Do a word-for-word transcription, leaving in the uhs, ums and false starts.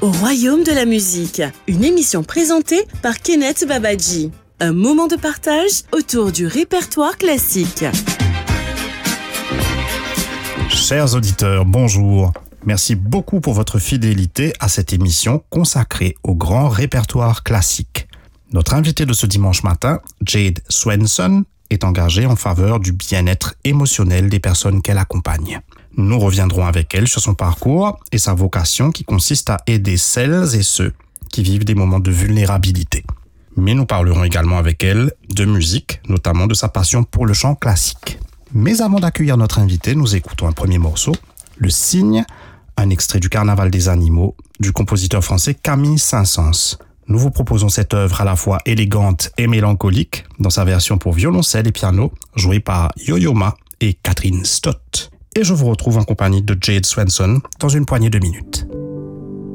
au royaume de la musique, une émission présentée par Kenneth Babaji. Un moment de partage autour du répertoire classique. Chers auditeurs, bonjour. Merci beaucoup pour votre fidélité à cette émission consacrée au grand répertoire classique. Notre invitée de ce dimanche matin, Jade Swenson, est engagée en faveur du bien-être émotionnel des personnes qu'elle accompagne. Nous reviendrons avec elle sur son parcours et sa vocation qui consiste à aider celles et ceux qui vivent des moments de vulnérabilité. Mais nous parlerons également avec elle de musique, notamment de sa passion pour le chant classique. Mais avant d'accueillir notre invitée, nous écoutons un premier morceau, Le Cygne, un extrait du Carnaval des animaux du compositeur français Camille Saint-Saëns. Nous vous proposons cette œuvre à la fois élégante et mélancolique dans sa version pour violoncelle et piano, jouée par Yo-Yo Ma et Catherine Stott. Et je vous retrouve en compagnie de Jade Swenson dans une poignée de minutes.